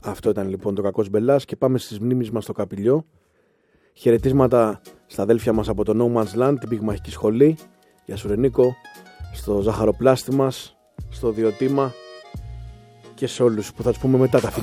Αυτό ήταν λοιπόν το Κακός Μπελάς και πάμε στις μνήμεις μας στο Καπηλιό. Χαιρετίσματα στα αδέλφια μας από το No Man's Land, την πυγμαχική σχολή. Γεια σου Ρενίκο, στο ζαχαροπλάστη μας, στο Διοτήμα και σε όλους που θα τους πούμε μετά τα φιλιά.